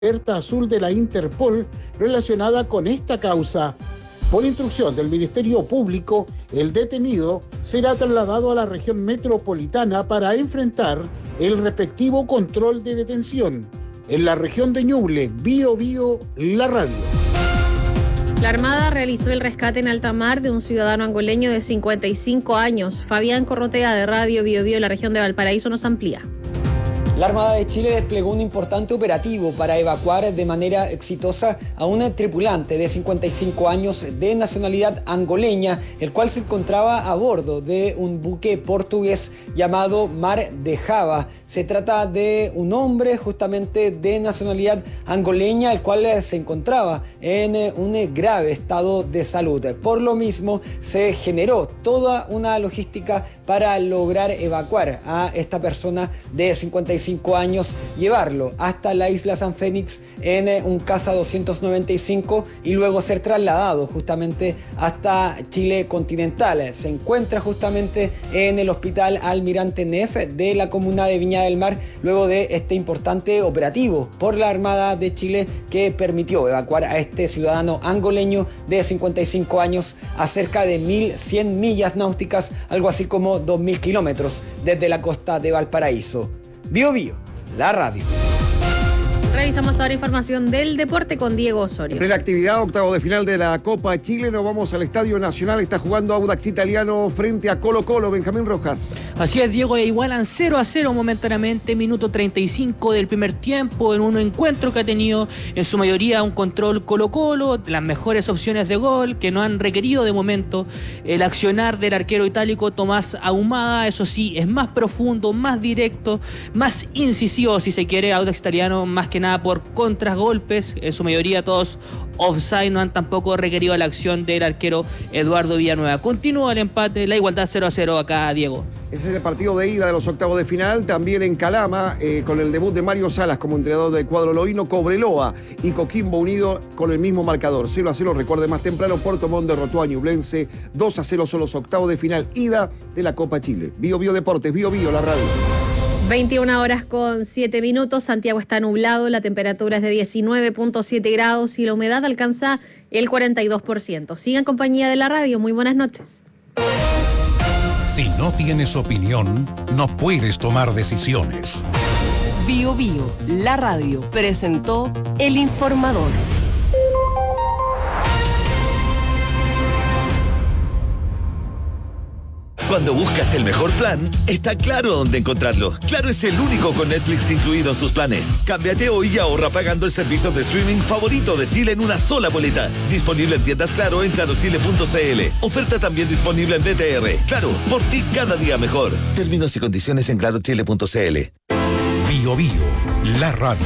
alerta azul de la Interpol relacionada con esta causa. Por instrucción del Ministerio Público, el detenido será trasladado a la región metropolitana para enfrentar el respectivo control de detención. En la región de Ñuble, Bío Bío, la radio. La Armada realizó el rescate en alta mar de un ciudadano angoleño de 55 años. Fabián Corrotea, de Radio Bío Bío, la región de Valparaíso, nos amplía. La Armada de Chile desplegó un importante operativo para evacuar de manera exitosa a un tripulante de 55 años de nacionalidad angoleña, el cual se encontraba a bordo de un buque portugués llamado Mar de Java. Se trata de un hombre justamente de nacionalidad angoleña, el cual se encontraba en un grave estado de salud. Por lo mismo, se generó toda una logística para lograr evacuar a esta persona de 55 años, llevarlo hasta la isla San Fénix en un Casa 295 y luego ser trasladado justamente hasta Chile continental. Se encuentra justamente en el Hospital Almirante Neff de la comuna de Viña del Mar, luego de este importante operativo por la Armada de Chile que permitió evacuar a este ciudadano angoleño de 55 años a cerca de 1.100 millas náuticas, algo así como 2.000 kilómetros desde la costa de Valparaíso. Bío Bío, la radio. Revisamos ahora información del deporte con Diego Osorio. En la actividad octavo de final de la Copa Chile, nos vamos al Estadio Nacional. Está jugando Audax Italiano frente a Colo-Colo. Benjamín Rojas. Así es, Diego, igualan 0-0 momentáneamente, minuto 35 del primer tiempo, en un encuentro que ha tenido en su mayoría un control Colo-Colo, las mejores opciones de gol que no han requerido de momento el accionar del arquero itálico Tomás Ahumada. Eso sí, es más profundo, más directo, más incisivo, si se quiere. Audax Italiano más que nada por contragolpes, en su mayoría todos offside, no han tampoco requerido la acción del arquero Eduardo Villanueva. Continúa el empate, la igualdad 0-0 acá, Diego. Ese es el partido de ida de los octavos de final, también en Calama, con el debut de Mario Salas como entrenador del cuadro loíno. Cobreloa y Coquimbo unido con el mismo marcador, 0-0. Recuerde, más temprano Puerto Montt derrotó a Ñublense, 2-0 son los octavos de final, ida de la Copa Chile. Bío Bío Deportes, Bío Bío, la radio. 21 horas con 7 minutos, Santiago está nublado, la temperatura es de 19.7 grados y la humedad alcanza el 42%. Siga en compañía de la radio, muy buenas noches. Si no tienes opinión, no puedes tomar decisiones. Bío Bío, la radio, presentó El Informador. Cuando buscas el mejor plan, está Claro dónde encontrarlo. Claro es el único con Netflix incluido en sus planes. Cámbiate hoy y ahorra pagando el servicio de streaming favorito de Chile en una sola boleta. Disponible en tiendas Claro en clarochile.cl. Oferta también disponible en BTR. Claro, por ti cada día mejor. Términos y condiciones en clarochile.cl. Bío Bío, la radio.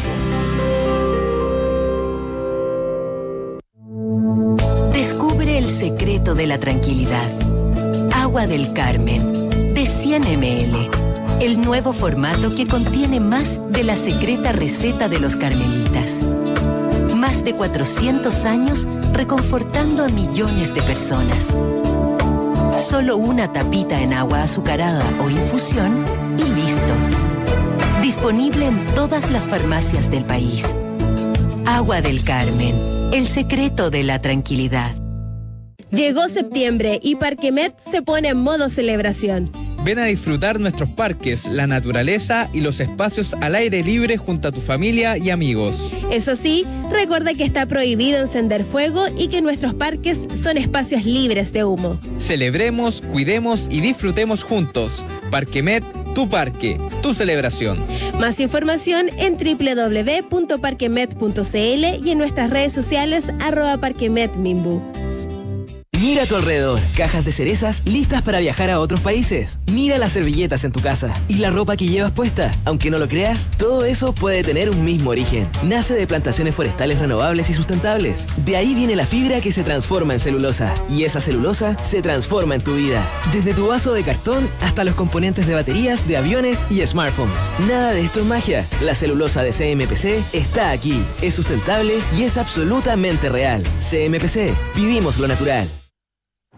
Descubre el secreto de la tranquilidad. Agua del Carmen, de 100 ml. El nuevo formato que contiene más de la secreta receta de los carmelitas. Más de 400 años reconfortando a millones de personas. Solo una tapita en agua azucarada o infusión y listo. Disponible en todas las farmacias del país. Agua del Carmen, el secreto de la tranquilidad. Llegó septiembre y Parquemet se pone en modo celebración. Ven a disfrutar nuestros parques, la naturaleza y los espacios al aire libre junto a tu familia y amigos. Eso sí, recuerda que está prohibido encender fuego y que nuestros parques son espacios libres de humo. Celebremos, cuidemos y disfrutemos juntos. Parquemet, tu parque, tu celebración. Más información en www.parquemet.cl y en nuestras redes sociales @parquemetminbu. Mira a tu alrededor, cajas de cerezas listas para viajar a otros países. Mira las servilletas en tu casa y la ropa que llevas puesta. Aunque no lo creas, todo eso puede tener un mismo origen. Nace de plantaciones forestales renovables y sustentables. De ahí viene la fibra que se transforma en celulosa. Y esa celulosa se transforma en tu vida. Desde tu vaso de cartón hasta los componentes de baterías de aviones y smartphones. Nada de esto es magia. La celulosa de CMPC está aquí. Es sustentable y es absolutamente real. CMPC, vivimos lo natural.